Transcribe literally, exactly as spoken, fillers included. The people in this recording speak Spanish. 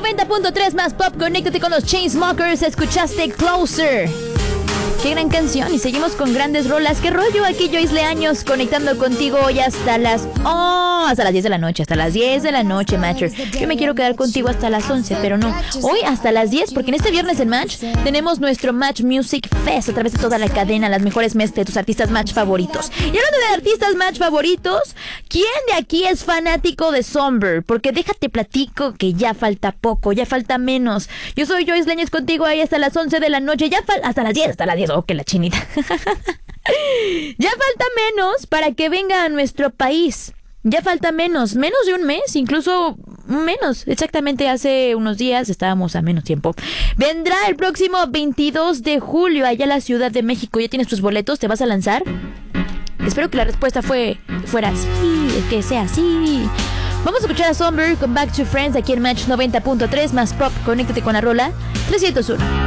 noventa punto tres más pop, conéctate con los Chainsmokers. Escuchaste Closer. Qué gran canción, y seguimos con grandes rolas. ¿Qué rollo? Aquí Joyce Leaños conectando contigo hoy hasta las... Oh, hasta las diez de la noche, hasta las diez de la noche, Matcher. Yo me quiero quedar contigo hasta las once, pero no. Hoy hasta las diez, porque en este viernes en Match tenemos nuestro Match Music Fest a través de toda la cadena, las mejores mezclas de tus artistas Match favoritos. Y hablando de artistas Match favoritos, ¿quién de aquí es fanático de Somber? Porque déjate platico que ya falta poco, ya falta menos. Yo soy Joyce Leaños contigo ahí hasta las once de la noche, ya falta... Hasta las diez, hasta las diez. Oh, que la chinita. Ya falta menos para que venga a nuestro país. Ya falta menos, menos de un mes, incluso menos. Exactamente hace unos días estábamos a menos tiempo. Vendrá el próximo veintidós de julio allá a la Ciudad de México. ¿Ya tienes tus boletos? ¿Te vas a lanzar? Espero que la respuesta fue fuera sí, que sea así. Vamos a escuchar a Somber con Back to Friends aquí en Match noventa punto tres más pop. Conéctate con la rola trescientos uno.